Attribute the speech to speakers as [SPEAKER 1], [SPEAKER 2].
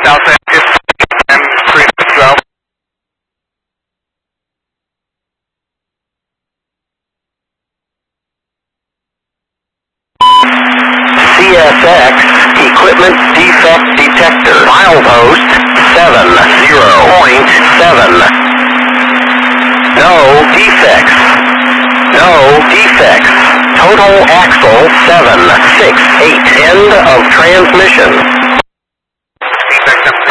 [SPEAKER 1] South San and 312.
[SPEAKER 2] CSX equipment defect detector. Milepost 70.7. No defects. No defects. Total axle 768. End of transmission.
[SPEAKER 1] Defect